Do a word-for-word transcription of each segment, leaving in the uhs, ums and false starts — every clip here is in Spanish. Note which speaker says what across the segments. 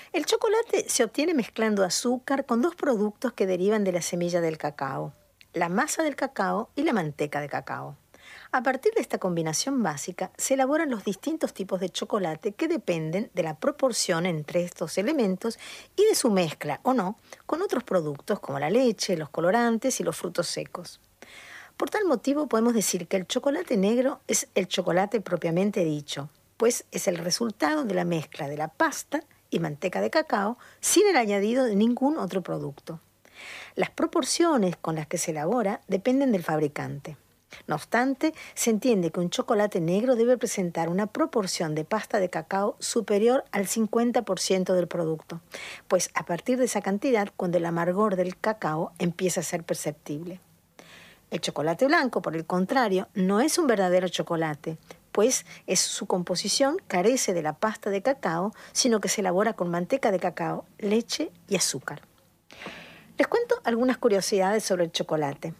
Speaker 1: El chocolate se obtiene mezclando azúcar con dos productos que derivan de la semilla del cacao, la masa del cacao y la manteca de cacao. A partir de esta combinación básica se elaboran los distintos tipos de chocolate que dependen de la proporción entre estos elementos y de su mezcla o no con otros productos como la leche, los colorantes y los frutos secos. Por tal motivo podemos decir que el chocolate negro es el chocolate propiamente dicho, pues es el resultado de la mezcla de la pasta y manteca de cacao sin el añadido de ningún otro producto. Las proporciones con las que se elabora dependen del fabricante. No obstante, se entiende que un chocolate negro debe presentar una proporción de pasta de cacao superior al cincuenta por ciento del producto, pues a partir de esa cantidad, cuando el amargor del cacao empieza a ser perceptible. El chocolate blanco, por el contrario, no es un verdadero chocolate, pues es, su composición carece de la pasta de cacao, sino que se elabora con manteca de cacao, leche y azúcar. Les cuento algunas curiosidades sobre el chocolate,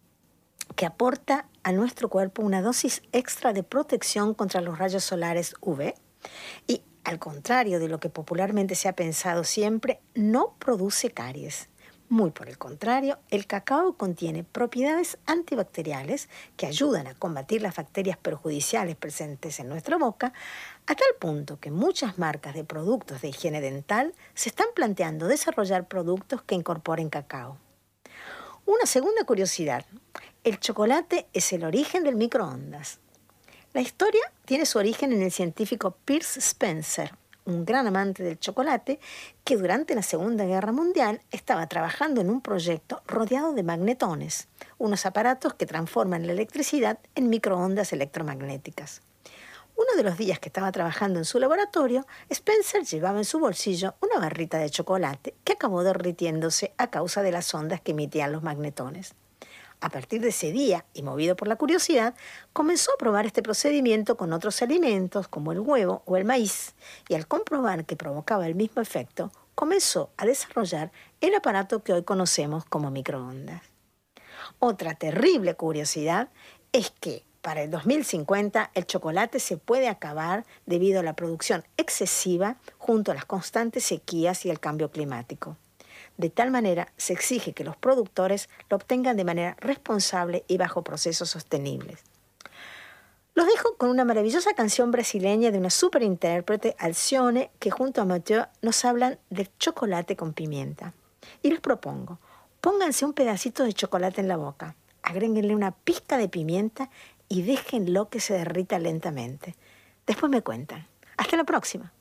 Speaker 1: que aporta a nuestro cuerpo una dosis extra de protección contra los rayos solares U V y, al contrario de lo que popularmente se ha pensado siempre, no produce caries. Muy por el contrario, el cacao contiene propiedades antibacteriales que ayudan a combatir las bacterias perjudiciales presentes en nuestra boca, a tal punto que muchas marcas de productos de higiene dental se están planteando desarrollar productos que incorporen cacao. Una segunda curiosidad: el chocolate es el origen del microondas. La historia tiene su origen en el científico Pierce Spencer, un gran amante del chocolate, que durante la Segunda Guerra Mundial estaba trabajando en un proyecto rodeado de magnetones, unos aparatos que transforman la electricidad en microondas electromagnéticas. Uno de los días que estaba trabajando en su laboratorio, Spencer llevaba en su bolsillo una barrita de chocolate que acabó derritiéndose a causa de las ondas que emitían los magnetones. A partir de ese día, y movido por la curiosidad, comenzó a probar este procedimiento con otros alimentos como el huevo o el maíz, y al comprobar que provocaba el mismo efecto, comenzó a desarrollar el aparato que hoy conocemos como microondas. Otra terrible curiosidad es que para el dos mil cincuenta el chocolate se puede acabar debido a la producción excesiva junto a las constantes sequías y el cambio climático. De tal manera, se exige que los productores lo obtengan de manera responsable y bajo procesos sostenibles. Los dejo con una maravillosa canción brasileña de una superintérprete, Alcione, que junto a Mathieu nos hablan de chocolate con pimienta. Y les propongo, pónganse un pedacito de chocolate en la boca, agréguenle una pizca de pimienta y déjenlo que se derrita lentamente. Después me cuentan. Hasta la próxima.